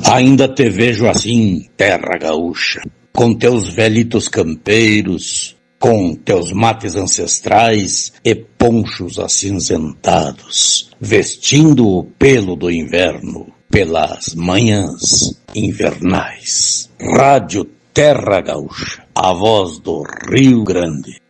Ainda te vejo assim, terra gaúcha, com teus velhitos campeiros, com teus mates ancestrais e ponchos acinzentados, vestindo o pelo do inverno pelas manhãs invernais. Rádio Terra Gaúcha, a voz do Rio Grande.